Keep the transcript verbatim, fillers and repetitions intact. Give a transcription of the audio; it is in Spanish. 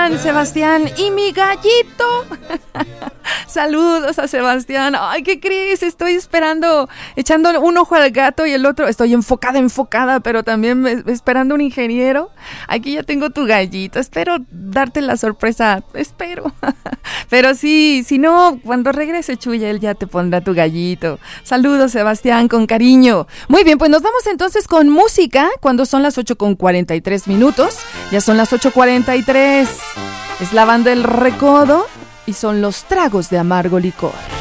Sebastián, Sebastián y mi gallito. Saludos a Sebastián. Ay, ¿qué crees? Estoy esperando, echando un ojo al gato y el otro, estoy enfocada, enfocada, pero también esperando un ingeniero. Aquí ya tengo tu gallito, espero darte la sorpresa, espero. Pero sí, si no, cuando regrese Chuya, él ya te pondrá tu gallito. Saludos, Sebastián, con cariño. Muy bien, pues nos vamos entonces con música, cuando son las ocho con cuarenta y tres minutos. Ya son las ocho cuarenta y tres. Es la banda El Recodo y son los tragos de amargo licor.